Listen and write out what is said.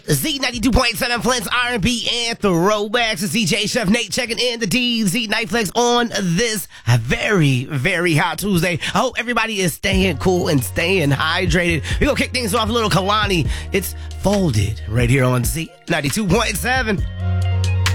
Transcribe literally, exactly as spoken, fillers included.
Z ninety-two point seven Flint's R and B and throwbacks. It's D J Chef Nate checking in the D Z Night Flex on this very, very hot Tuesday. I hope everybody is staying cool and staying hydrated. We're going to kick things off a little Kalani. It's Folded right here on Z ninety-two point seven.